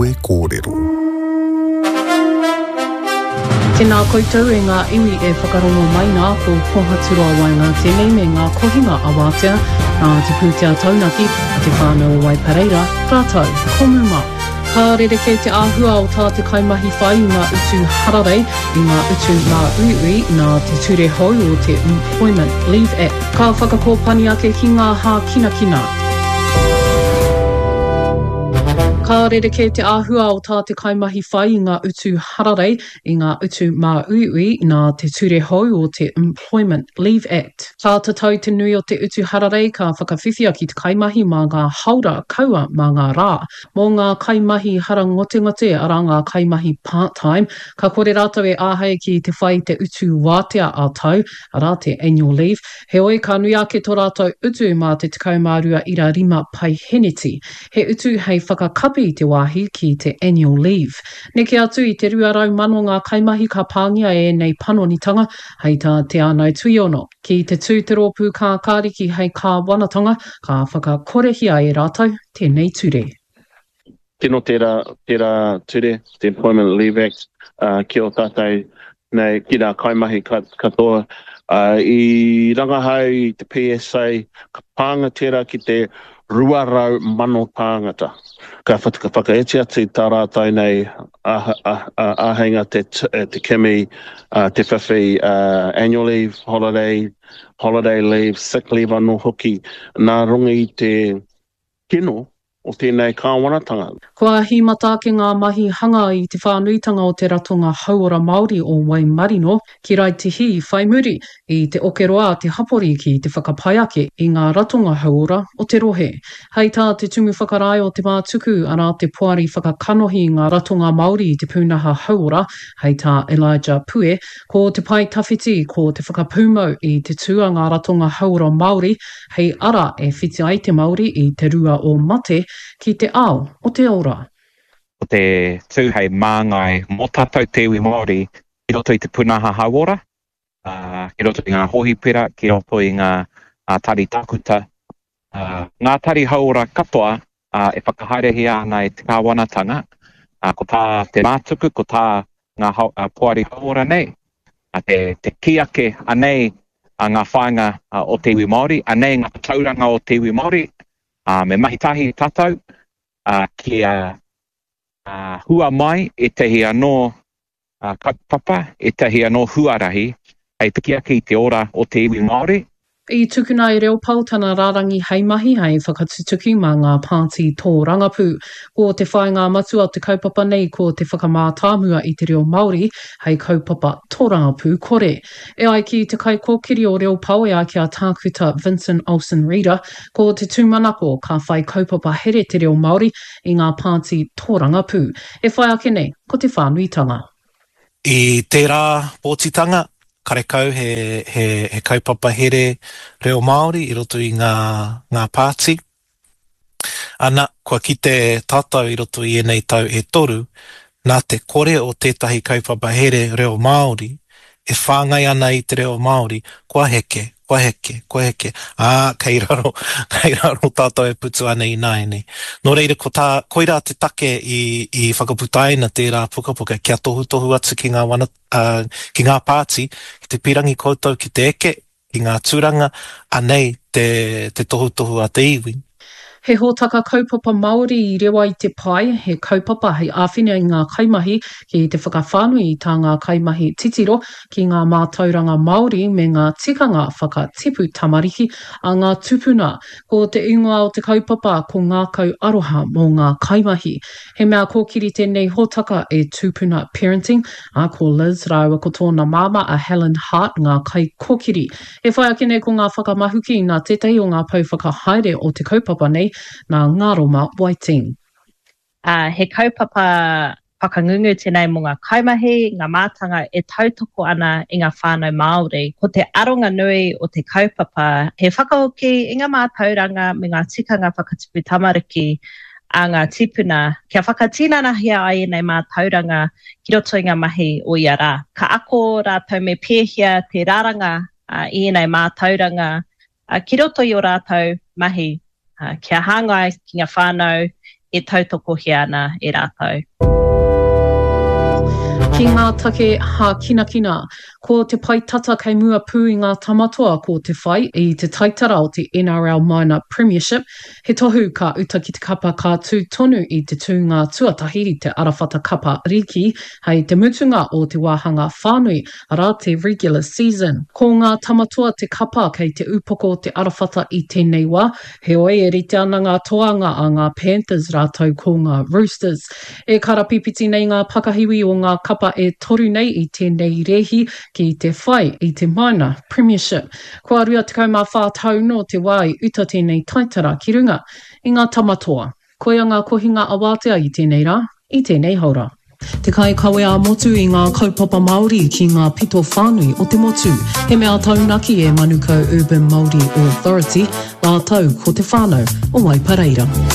Ue Kōrero. Tēnā koutou e ngā iwi e whakarongo mai nā ko Pohatura Wainga tēnei me ngā kohinga awatea nā te pūtea taunaki a te whānau Waipareira, rātau, komuma. Ka rereke te āhua o tā te kaimahi whai i ngā utu hararei i ngā utu mā uiui nā te ture hou o te Employment Leave Act. Ka whakakōpani ake ki ngā hā kinakina. Ka rereke te āhua o tā te kaimahi whai i ngā utu hararei i ngā utu mā uiui nā te ture hou o te Employment Leave Act. Ka tatau te nui o te utu hararei ka whakawhiwhia ki te kaimahi mā ngā haura kaua mā ngā rā. Mō ngā kaimahi hara ngote ara ngā kaimahi part-time, ka kore rātou e āhei ki te whai te utu wātea a tau, ara te annual leave. He oi ka nui ake tō rātou utu mā te 15 pai heneti. He utu hei whakakapi te wāhi ki te annual leave. Neke atu i te 2,000 ngā kaimahi ka pāngia e nei panonitanga hei tā te anau tuiono. Ki te tūteropu ka kāriki hei ka wanatanga, ka whakakorehia e rātou tēnei ture. Tino tērā ture, te Employment Leave Act, ki o tātai nei ki rā kaimahi katoa. I rangahau i te PSA, ka pānga tērā ki te 2,000 tāngata. Ka whakaeti atu tā rātou nei āhenga te kimi, te whiwhi, annual leave, holiday leave, sick leave anō hoki. Nā rungi te kino o tēnei kāwanatanga. Kua himata ke ngā mahi hanga i te whānuitanga o te ratonga hauora Māori o Waimarino, ki rai te hi whai muri i te okeroa te hapori ki te whakapaiake i ngā ratonga hauora o te rohe. Hei tā te tumu whakarai o te mātuku ara te poari whakakanohi ngā ratonga Māori i te pūnaha hauora, hei tā Elijah Pue, ko te pai tawhiti ko te whakapūmau i te tua ngā ratonga hauora Māori, hei ara e whiti ai te Māori i te rua o mate, ki te ao o te ora. O te tūhei māngai mō tātou te iwi Māori, ki roto i te pūnaha hauora, ki roto i ngā hohipera, ki roto i ngā tari takuta. Ngā tari hauora katoa e whakahaerehi ana i te kāwanatanga, ko tā te mātuku, ko tā ngā poari hauora nei, te kiake anei ngā whainga o te iwi Māori, anei ngā tauranga o te iwi Māori, me mahitahi tātou, kia hua mai e tehi anō kaupapa, e tehi anō huarahi, hei piki ake i te ora o te iwi Māori. I tukuna i reo pau tana rārangi hei mahi hei whakatutuki mā ngā pāti tō rangapū. Ko te whai ngā matua te kaupapa nei ko te whakamātāmua i te reo Māori hei kaupapa tō rangapū kore. E ai ki te kai kōkiri o reo pau e ai ki a tākuta Vincent Olsen Reader, ko te tūmanako ka whai kaupapa here te reo Māori i ngā pāti tō rangapū. E whai ake nei, ko te whānuitanga. I tērā pōtitanga, karekau he kaupapa here reo Māori i roto i ngā pāti. Ana, kua ki te tātou i roto i enei tau e toru, nā te kore o tētahi kaupapa here reo Māori, e whāngai ana i te reo Māori, kua heke. Kei raro tātou e putu ana i nāene. Nō reira, koira te take i whakaputaina tērā pukapuka, kia tohu atu ki ngā pāti, ki te pirangi koutou ki te eke, ki ngā tūranga, anei te tohu a te iwi. He hōtaka kaupapa Māori i rewa i te pai, he kaupapa hei āwhina i ngā kaimahi ki te whakawhānui i tā ngā kaimahi titiro ki ngā mātauranga Māori me ngā tikanga whakatipu tamariki a ngā tupuna ko te ingoa o te kaupapa ko ngā kau aroha mō ngā kaimahi. He mea kōkiri tēnei hōtaka e tupuna parenting a ko Liz rāua ko tōna māma a Helen Hart ngā kai kōkiri. E whai ake nei ko ngā whakamahuki nā tētai o ngā pau whakahaere o te kaupapa nei nā Ngaroma Waiting. He kaupapa whakangungu tēnei mō ngā kaimahi, ngā mātanga e tautoko ana i ngā whānau Māori. Ko te aronga nui o te kaupapa, he whakahoki i ngā mātauranga me ngā tikanga whakatipu tamariki a ngā tipuna. Kia whakatīnana hia ai nei mātauranga ki roto i ngā mahi o ia rā. Ka ako rātou me pēhia te rāranga i nei mātauranga ki roto i o rātou mahi. Kia hāngai ki ngā whānau e tautoko he ana e rātou. Ki ngā take ha kina kina, ko te pai tata kei mua pū i ngā tamatoa ko te whai i te taitara o te NRL Minor Premiership. He tohu ka uta ki te kapa ka tū tonu i te tū ngā tuatahi i te arawhata kapa riki, hei te mutunga o te wāhanga whānui ara te regular season. Ko ngā tamatoa te kapa kei te upoko o te arawhata i tēnei wā, he oe e rite ana ngā toanga a ngā Panthers rātou ko ngā Roosters. E karapipiti nei ngā pakahiwi o ngā kapa e toru nei i tēnei rehi ki te whai i te Minor Premiership. Kua rua te kaumā whātau no te wai uta tēnei taitara ki runga i ngā tamatoa. Koia ngā kohinga awatea i tēnei rā, i tēnei haura. Te kai kawe a motu i ngā kaupapa Māori ki ngā pito whānui o te motu. He mea taunaki e Manukau Urban Māori Authority, ngā tau ko te whānau o Waipareira.